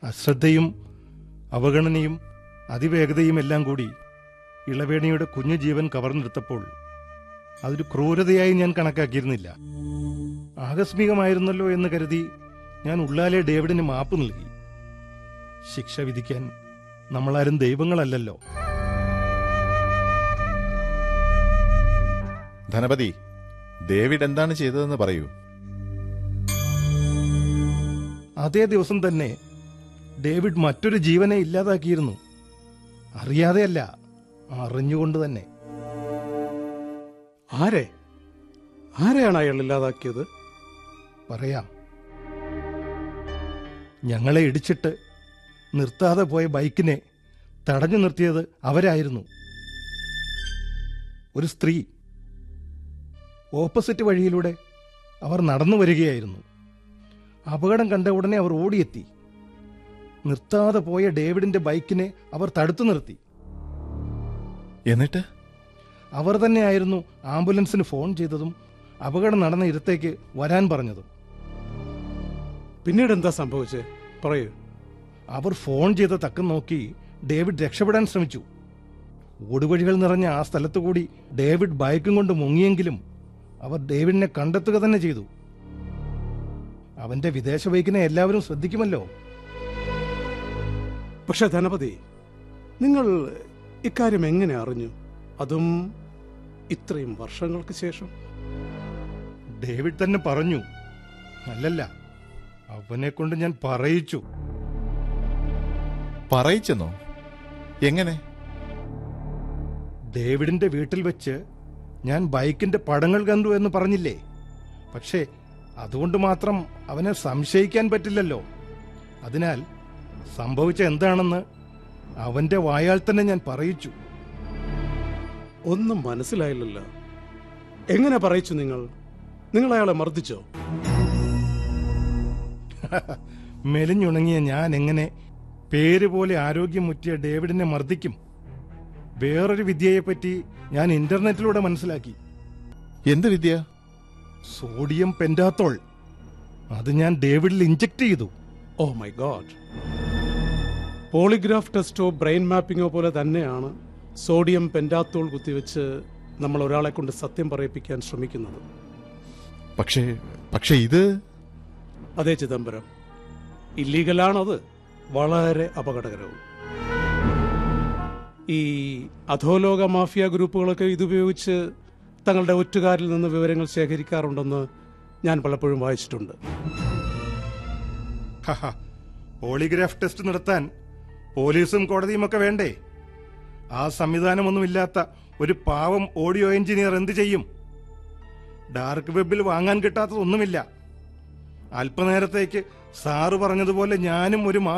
അശ്രദ്ധയും അവഗണനയും അതിവേഗതയും എല്ലാം കൂടി ഇളവേണിയുടെ കുഞ്ഞു ജീവൻ കവർന്നെടുത്തപ്പോൾ അതൊരു ക്രൂരതയായി ഞാൻ കണക്കാക്കിയിരുന്നില്ല. ആകസ്മികമായിരുന്നല്ലോ എന്ന് കരുതി ഞാൻ ഉള്ളാലെ ഡേവിഡിന് മാപ്പ് നൽകി. ശിക്ഷ വിധിക്കാൻ നമ്മളാരും ദൈവങ്ങളല്ലല്ലോ. ധനപതി, ഡേവിഡ് എന്താണ് ചെയ്തതെന്ന് പറയൂ. അതേ ദിവസം തന്നെ ഡേവിഡ് മറ്റൊരു ജീവനെ ഇല്ലാതാക്കിയിരുന്നു. അറിയാതെയല്ല, അറിഞ്ഞുകൊണ്ട് തന്നെ. ആരെയാണ് അയാൾ ഇല്ലാതാക്കിയത്? പറയാം. ഞങ്ങളെ ഇടിച്ചിട്ട് നിർത്താതെ പോയ ബൈക്കിനെ തടഞ്ഞു നിർത്തിയത് അവരായിരുന്നു. ഒരു സ്ത്രീ. ഓപ്പോസിറ്റ് വഴിയിലൂടെ അവർ നടന്നു വരികയായിരുന്നു. അപകടം കണ്ട ഉടനെ അവർ ഓടിയെത്തി. നിർത്താതെ പോയ ഡേവിഡിന്റെ ബൈക്കിനെ അവർ തടുത്തു നിർത്തി. എന്നിട്ട് അവർ തന്നെയായിരുന്നു ആംബുലൻസിന് ഫോൺ ചെയ്തതും അപകടം നടന്ന ഇടത്തേക്ക് വരാൻ പറഞ്ഞതും. പിന്നീട് എന്താ സംഭവിച്ചേ? പറയൂ. അവർ ഫോൺ ചെയ്ത തക്കം നോക്കി ഡേവിഡ് രക്ഷപ്പെടാൻ ശ്രമിച്ചു. ഓടുവഴികൾ നിറഞ്ഞ ആ സ്ഥലത്തുകൂടി ഡേവിഡ് ബൈക്കും കൊണ്ട് മുങ്ങിയെങ്കിലും അവർ ഡേവിഡിനെ കണ്ടെത്തുക തന്നെ ചെയ്തു. അവന്റെ വിദേശ ബൈക്കിനെ എല്ലാവരും ശ്രദ്ധിക്കുമല്ലോ. പക്ഷെ ധനപതി, നിങ്ങൾ ഇക്കാര്യം എങ്ങനെ അറിഞ്ഞു? അതും ഇത്രയും വർഷങ്ങൾക്ക് ശേഷം. ഡേവിഡ് തന്നെ പറഞ്ഞു. അല്ലല്ല, അവനെ കൊണ്ട് ഞാൻ പറയിച്ചു. പറയിച്ചെന്നോ? എങ്ങനെ? ഡേവിഡിന്റെ വീട്ടിൽ വെച്ച് ഞാൻ ബൈക്കിന്റെ പടങ്ങൾ കണ്ടു എന്ന് പറഞ്ഞില്ലേ? പക്ഷേ അതുകൊണ്ട് മാത്രം അവനെ സംശയിക്കാൻ പറ്റില്ലല്ലോ. അതിനാൽ സംഭവിച്ച എന്താണെന്ന് അവന്റെ വായാൽ തന്നെ ഞാൻ പറയിച്ചു. ഒന്നും മനസ്സിലായില്ലല്ലോ. എങ്ങനെ പറയിച്ചു? നിങ്ങൾ അയാളെ മർദ്ദിച്ചോ? മെലിഞ്ഞുണങ്ങിയ ഞാൻ എങ്ങനെ പേര് പോലെ ആരോഗ്യം മുറ്റിയ ഡേവിഡിനെ മർദ്ദിക്കും? വേറൊരു വിദ്യയെപ്പറ്റി ഞാൻ ഇന്റർനെറ്റിലൂടെ മനസ്സിലാക്കി. എന്ത് വിദ്യ? സോഡിയം പെന്റാത്തോൾ. അത് ഞാൻ ഡേവിഡിൽ ഇഞ്ചക്ട് ചെയ്തു. Oh my God. Polygraph ടെസ്റ്റോ brain മാപ്പിങ്ങോ പോലെ തന്നെയാണ് സോഡിയം പെന്റാത്തോൾ കുത്തിവെച്ച് നമ്മൾ ഒരാളെ കൊണ്ട് സത്യം പറയിപ്പിക്കാൻ ശ്രമിക്കുന്നത്. പക്ഷേ ഇത്... അതേ ചിദംബരം, ഇല്ലീഗലാണത്. വളരെ അപകടകരവും. ഈ അധോലോക മാഫിയ ഗ്രൂപ്പുകളൊക്കെ ഇതുപയോഗിച്ച് തങ്ങളുടെ ഒറ്റുകാരിൽ നിന്ന് വിവരങ്ങൾ ശേഖരിക്കാറുണ്ടെന്ന് ഞാൻ പലപ്പോഴും വായിച്ചിട്ടുണ്ട്. പോളിഗ്രാഫ് ടെസ്റ്റ് നടത്താൻ പോലീസും കോടതിയും ഒക്കെ വേണ്ടേ? ആ സംവിധാനമൊന്നുമില്ലാത്ത ഒരു പാവം ഓഡിയോ എഞ്ചിനീയർ എന്ത് ചെയ്യും? ഡാർക്ക് വെബിൽ വാങ്ങാൻ കിട്ടാത്തതൊന്നുമില്ല. അല്പനേരത്തേക്ക് സാറ് പറഞ്ഞതുപോലെ ഞാനും ഒരു